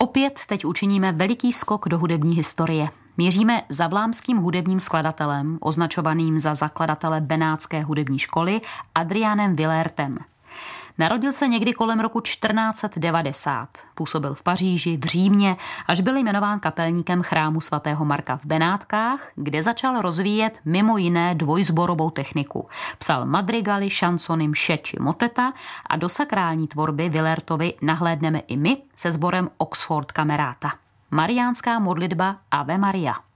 Opět teď učiníme veliký skok do hudební historie. Míříme za vlámským hudebním skladatelem, označovaným za zakladatele Benátské hudební školy, Adrianem Willaertem. Narodil se někdy kolem roku 1490. Působil v Paříži, v Římě, až byl jmenován kapelníkem chrámu svatého Marka v Benátkách, kde začal rozvíjet mimo jiné dvojsborovou techniku. Psal madrigaly, šansony, mše či moteta a do sakrální tvorby Willaertovi nahlédneme i my se sborem Oxford Camerata. Mariánská modlitba Ave Maria.